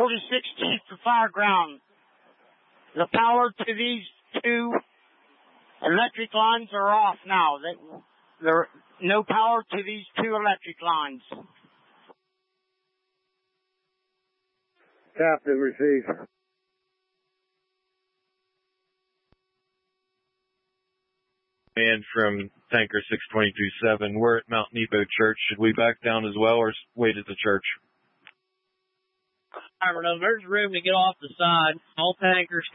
46 Chief to fire ground. The power to these two electric lines are off now. There no power to these two electric lines. Captain, receive. And from Tanker 6227, we're at Mount Nebo Church. Should we back down as well or wait at the church? I don't know. There's room to get off the side. All tankers